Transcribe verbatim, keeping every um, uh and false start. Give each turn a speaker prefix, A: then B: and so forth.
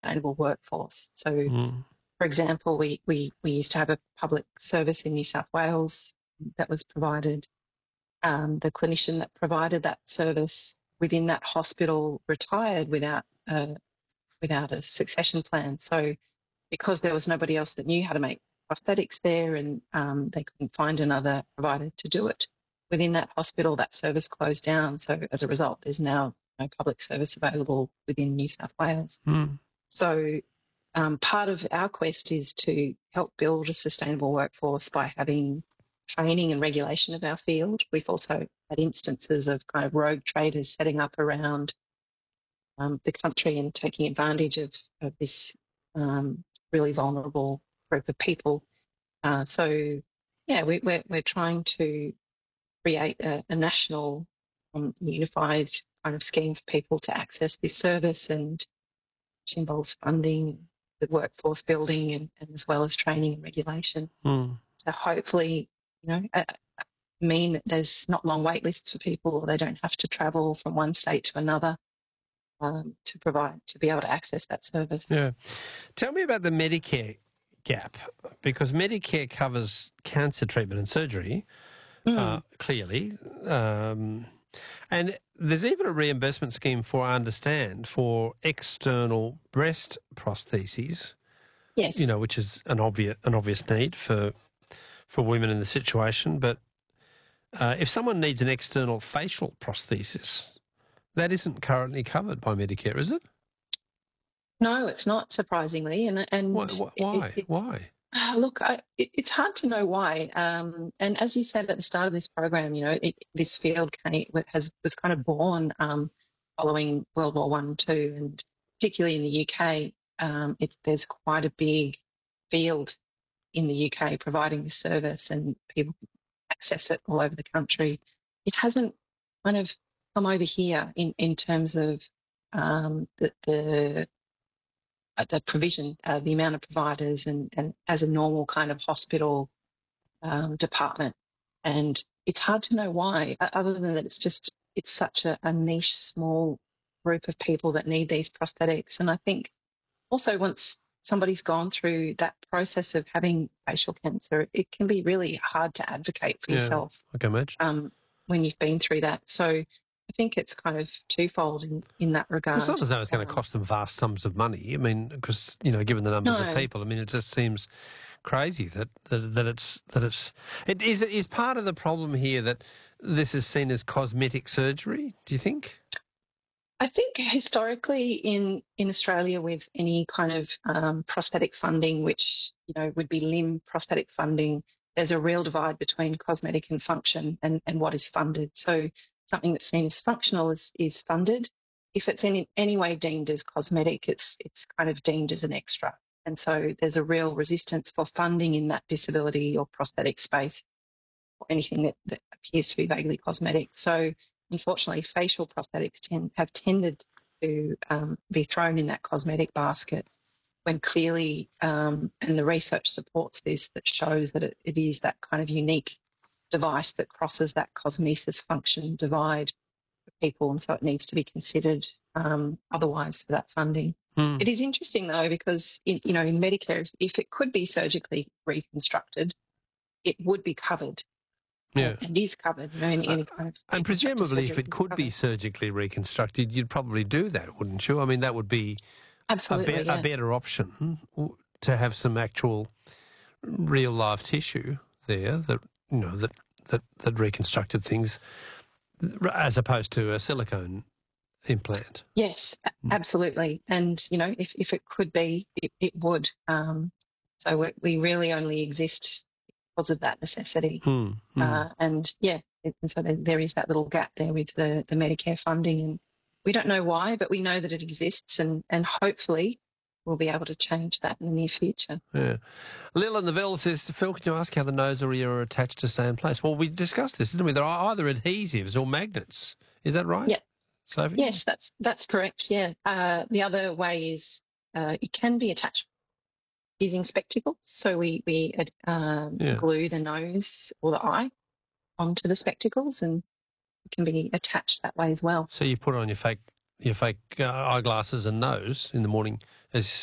A: sustainable workforce. So,
B: Mm.
A: for example, we, we, we used to have a public service in New South Wales that was provided. Um, the clinician that provided that service within that hospital retired without a, without a succession plan. So because there was nobody else that knew how to make prosthetics there and um, they couldn't find another provider to do it within that hospital, that service closed down. So as a result, there's now no public service available within New South Wales.
B: Mm.
A: So um, part of our quest is to help build a sustainable workforce by having training and regulation of our field. We've also had instances of kind of rogue traders setting up around um, the country and taking advantage of, of this um, really vulnerable group of people. Uh, so, yeah, we, we're, we're trying to create a, a national um, unified kind of scheme for people to access this service, and which involves funding, the workforce building, and, and as well as training and regulation.
B: Mm.
A: So hopefully, you know, uh, mean that there's not long wait lists for people, or they don't have to travel from one state to another um, to provide, to be able to access that service.
B: Yeah. Tell me about the Medicare gap, because Medicare covers cancer treatment and surgery,
A: Mm.
B: uh, clearly. Um, and there's even a reimbursement scheme for, I understand, for external breast prostheses.
A: Yes.
B: You know, which is an obvious an obvious need for for women in the situation. But uh, if someone needs an external facial prosthesis, that isn't currently covered by Medicare, is it?
A: No, it's not, surprisingly. And, and
B: Why? Why?
A: it,
B: why?
A: Uh, look, I, it, it's hard to know why. Um, and as you said at the start of this program, you know, it, this field came, has was kind of born um, following World War One and Two, and particularly in the U K, um, it's, there's quite a big field in the U K providing this service, and people access it all over the country. It hasn't kind of come over here in, in terms of um, the, the the provision, uh, the amount of providers, and, and as a normal kind of hospital um, department. And it's hard to know why, other than that it's just, it's such a, a niche, small group of people that need these prosthetics. And I think also once somebody's gone through that process of having facial cancer, it can be really hard to advocate for
B: Yeah,
A: yourself
B: I can imagine.
A: um, when you've been through that. So I think it's kind of twofold in, in that regard.
B: It's not as though it's going to
A: Um,
B: cost them vast sums of money. I mean, because, you know, given the numbers
A: No.
B: of people, I mean, it just seems crazy that, that, that it's, that it's, it is, is part of the problem here that this is seen as cosmetic surgery, do you think?
A: I think historically in, in Australia, with any kind of um, prosthetic funding, which, you know, would be limb prosthetic funding, there's a real divide between cosmetic and function, and, and what is funded. So something that's seen as functional is, is funded. If it's in any way deemed as cosmetic, it's, it's kind of deemed as an extra. And so there's a real resistance for funding in that disability or prosthetic space, or anything that, that appears to be vaguely cosmetic. So unfortunately, facial prosthetics tend, have tended to um, be thrown in that cosmetic basket, when clearly, um, and the research supports this, that shows that it, it is that kind of unique device that crosses that cosmesis function divide for people, and so it needs to be considered um, otherwise for that funding.
B: Hmm.
A: It is interesting, though, because, in, you know, in Medicare, if, if it could be surgically reconstructed, it would be covered.
B: Yeah.
A: And is covered, you know, in any kind of...
B: And presumably if it could be
A: covered.
B: surgically reconstructed, you'd probably do that, wouldn't you? I mean, that would be
A: Absolutely,
B: a, be-
A: yeah.
B: a better option to have some actual real live tissue there that, you know, that, that, that reconstructed things, as opposed to a silicone implant.
A: Yes,
B: Mm.
A: absolutely. And, you know, if, if it could be, it, it would. Um, so we, we really only exist because of that necessity.
B: Mm. Mm.
A: Uh, and, yeah, it, and so there, there is that little gap there with the, the Medicare funding. And we don't know why, but we know that it exists, and, and hopefully we'll be able to change that in the near future.
B: Yeah. Lil in the Ville says, Phil, can you ask how the nose or ear are attached to stay in place? Well, we discussed this, didn't we? There are either adhesives or magnets. Is that right?
A: Yeah.
B: Sophie?
A: Yes, that's that's correct, yeah. Uh, the other way is uh, it can be attached using spectacles. So we, we um,
B: Yeah.
A: glue the nose or the eye onto the spectacles, and it can be attached that way as well.
B: So you put on your fake your fake uh, eyeglasses and nose in the morning as